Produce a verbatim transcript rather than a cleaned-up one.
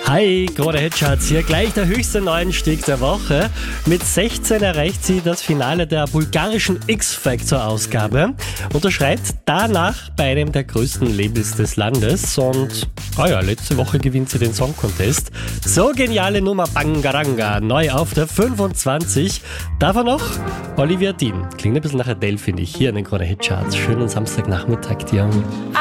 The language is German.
Hi, Krone Hitcharts hier. Gleich der höchste Neuanstieg der Woche. Mit sechzehn erreicht sie das Finale der bulgarischen X-Factor-Ausgabe. Unterschreibt danach bei einem der größten Labels des Landes. Und, oh ja, letzte Woche gewinnt sie den Song Contest. So geniale Nummer Bangaranga. Neu auf der fünfundzwanzig. Davon noch Olivia Dean. Klingt ein bisschen nach Adele, finde ich. Hier in den Krone Hitcharts. Schönen Samstagnachmittag dir.